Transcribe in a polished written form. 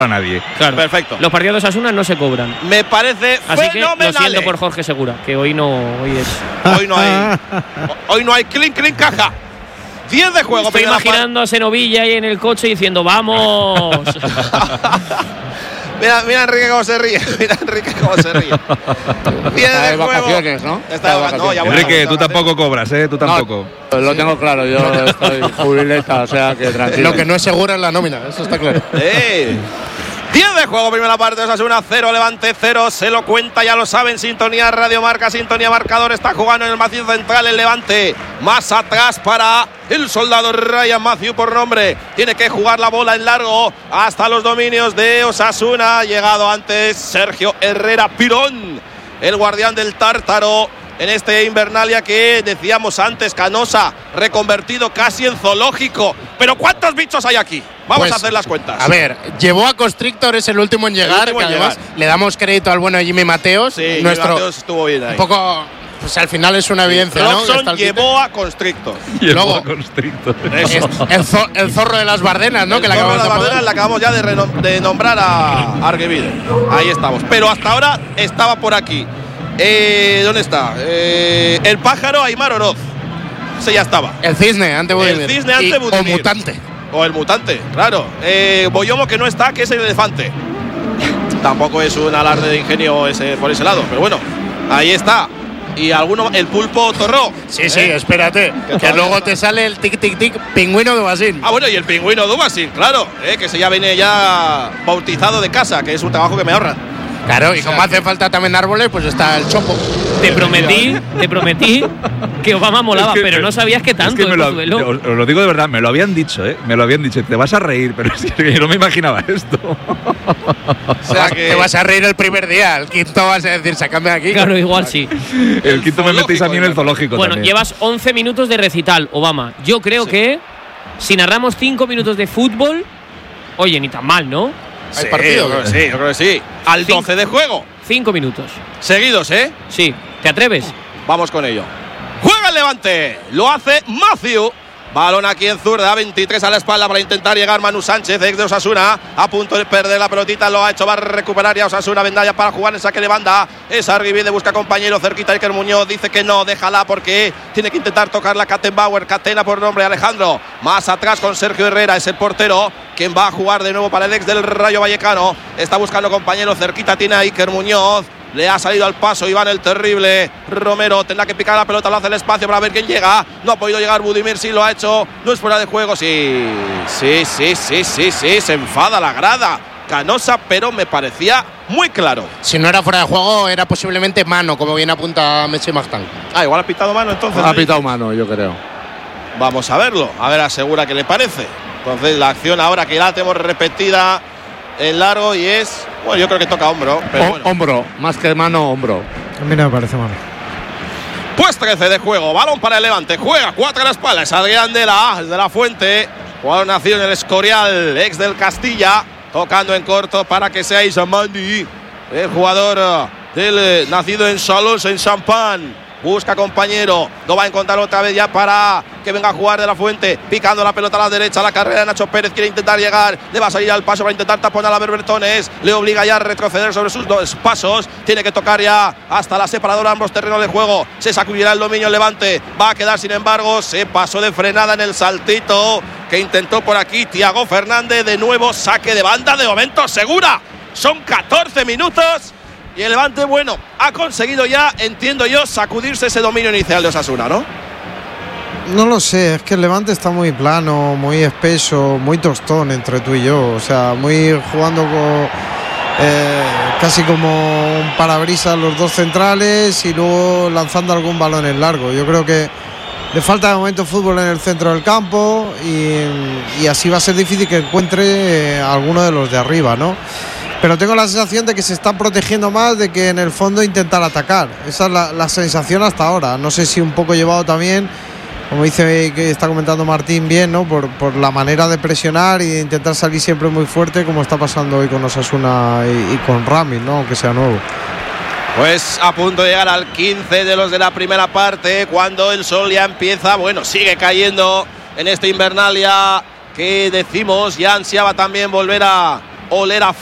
a nadie. Claro. Perfecto. Los partidos de Osasuna no se cobran. Me parece Así fenomenal. que lo siento por Jorge Segura, que hoy no. Hoy no hay clink caja. 10 de juego. Estoy imaginando a Senovilla ahí en el coche diciendo ¡vamos! Mira Enrique cómo se ríe. 10 de juego. Vacaciones, ¿no? Está de vacaciones. Enrique, tú tampoco cobras, tú tampoco. No, lo tengo claro, yo estoy jubileta, o sea que tranquilo. Lo que no es seguro es la nómina, eso está claro. 10 de juego, primera parte, Osasuna 0, Levante 0, se lo cuenta, ya lo saben, sintonía Radio Marca, sintonía marcador, está jugando en el macizo central el Levante, más atrás para el soldado Ryan Matthew por nombre, tiene que jugar la bola en largo hasta los dominios de Osasuna, ha llegado antes Sergio Herrera Pirón, el guardián del Tártaro, en este Invernalia que decíamos antes, Canosa, reconvertido casi en zoológico. Pero ¿cuántos bichos hay aquí? Vamos a hacer las cuentas. A ver, llevó a Constrictor, es el último en llegar, que además le damos crédito al bueno de Jimmy Mateos. Sí, nuestro Mateos estuvo bien ahí. Un poco, pues al final es una evidencia, Robson, ¿no? llevó a Constrictor. El zorro de las Bardenas, ¿no? El zorro de las Bardenas le acabamos ya de nombrar a Arguevide. Ahí estamos. Pero hasta ahora estaba por aquí. ¿Dónde está? El pájaro Aimar Oroz. Ese ya estaba. El cisne ante Budimir. El cisne ante Budimir. O mutante. O el mutante, claro. Boyomo que no está, que es el elefante. Tampoco es un alarde de ingenio por ese lado, pero bueno, ahí está. Y el pulpo Torró. Sí, espérate. Que luego te sale el tic pingüino Dubasín. Ah, bueno, y el pingüino Dubasín, claro. Que se ya viene ya bautizado de casa, que es un trabajo que me ahorran. Claro, y como hace falta también árboles, pues está el chopo. Te prometí que Obama molaba, pero no sabías que tanto. Es que os lo digo de verdad, me lo habían dicho, me lo habían dicho. Te vas a reír, pero es que yo no me imaginaba esto. O sea que te vas a reír el primer día, el quinto vas a decir, sácame de aquí. Claro, igual sí. El quinto me metéis a mí en el zoológico. Bueno, también. Llevas 11 minutos de recital, Obama. Yo creo que si narramos 5 minutos de fútbol, oye, ni tan mal, ¿no? ¿Hay partido? Yo creo que sí. Al 12 de juego. 5 minutos. Seguidos, Sí. ¿Te atreves? Vamos con ello. Juega el Levante. Lo hace Matthew. Balón aquí en zurda, 23 a la espalda para intentar llegar Manu Sánchez, ex de Osasuna, a punto de perder la pelotita, lo ha hecho, va a recuperar ya Osasuna, Vendalla para jugar en saque de banda, es Arguivide, busca compañero cerquita, Iker Muñoz dice que no, déjala porque tiene que intentar tocar la Kattenbauer, Catena por nombre, Alejandro, más atrás con Sergio Herrera, es el portero, quien va a jugar de nuevo para el ex del Rayo Vallecano, está buscando compañero cerquita, tiene a Iker Muñoz. Le ha salido al paso Iván el Terrible. Romero tendrá que picar la pelota, lo hace el espacio para ver quién llega. No ha podido llegar Budimir, sí lo ha hecho. No es fuera de juego, sí. Se enfada la grada Canosa, pero me parecía muy claro. Si no era fuera de juego, era posiblemente mano, como bien apunta Messi Magtán. Igual ha pitado mano entonces. Ha pitado mano, yo creo. Vamos a verlo, a ver, asegura que le parece. Entonces la acción ahora que ya la tenemos repetida en largo y es, bueno, yo creo que toca hombro, pero bueno. Hombro, más que mano, hombro. A mí no me parece mano. Pues 13 de juego, balón para el Levante, juega 4 a la espalda, es Adrián de la Fuente, jugador nacido en el Escorial, ex del Castilla, tocando en corto para que sea Isamandi, el jugador nacido en Salos, en Champán. Busca compañero, no va a encontrar otra vez ya para que venga a jugar de la Fuente, picando la pelota a la derecha, la carrera de Nacho Pérez, quiere intentar llegar, le va a salir al paso para intentar taponar a Berbertones, le obliga ya a retroceder sobre sus 2 pasos, tiene que tocar ya hasta la separadora ambos terrenos de juego, se sacudirá el dominio el Levante, va a quedar sin embargo, se pasó de frenada en el saltito que intentó por aquí Thiago Fernández, de nuevo saque de banda, de momento segura, son 14 minutos. Y el Levante, bueno, ha conseguido ya, entiendo yo, sacudirse ese dominio inicial de Osasuna, ¿no? No lo sé, es que el Levante está muy plano, muy espeso, muy tostón entre tú y yo. O sea, muy jugando casi como un parabrisas los dos centrales y luego lanzando algún balón en largo. Yo creo que le falta de momento fútbol en el centro del campo y así va a ser difícil que encuentre alguno de los de arriba, ¿no? Pero tengo la sensación de que se están protegiendo más de que en el fondo intentar atacar. Esa es la sensación hasta ahora. No sé si un poco llevado también, como dice que está comentando Martín bien, ¿no? Por la manera de presionar y de intentar salir siempre muy fuerte, como está pasando hoy con Osasuna y con Ramis, ¿no? Aunque sea nuevo. Pues a punto de llegar al 15 de los de la primera parte, cuando el sol ya empieza, bueno, sigue cayendo en este Invernalia que decimos, ya ansiaba también volver a oler a